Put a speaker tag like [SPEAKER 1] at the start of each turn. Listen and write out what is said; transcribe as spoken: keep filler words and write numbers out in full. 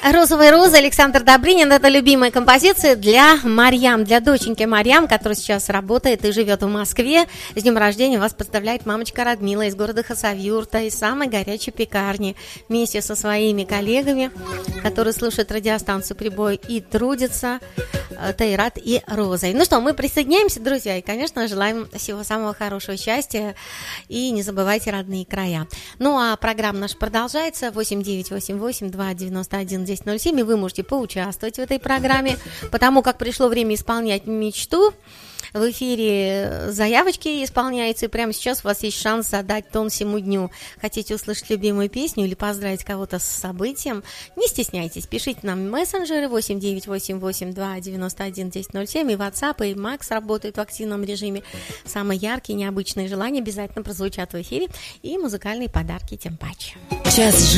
[SPEAKER 1] «Розовая роза», Александр Добрынин. Это любимая композиция для Марьям, для доченьки Марьям, которая сейчас работает и живет в Москве. С днем рождения вас поздравляет мамочка Радмила из города Хасавюрта, из самой горячей пекарни. Вместе со своими коллегами, которые слушают радиостанцию «Прибой» и трудятся, Тайрат и Розой. Ну что, мы присоединяемся, друзья, и, конечно, желаем всего самого хорошего, счастья. И не забывайте родные края. Ну, а программа наша продолжается. восемь девять восемь восемь два девяносто один десять ноль семь. И вы можете поучаствовать в этой программе, потому как пришло время исполнять мечту. В эфире заявочки исполняются, и прямо сейчас у вас есть шанс задать тон всему дню. Хотите услышать любимую песню или поздравить кого-то с событием? Не стесняйтесь, пишите нам в мессенджеры восемь девять восемь восемь два девяносто один десять ноль семь, и WhatsApp, и Макс работают в активном режиме. Самые яркие, необычные желания обязательно прозвучат в эфире, и музыкальные подарки тем паче. Час